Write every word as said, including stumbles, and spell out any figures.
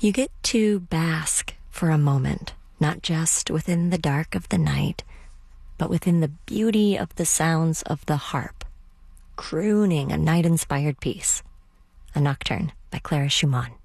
You get to bask for a moment, not just within the dark of the night, but within the beauty of the sounds of the harp, crooning a night-inspired piece, a nocturne by Clara Schumann.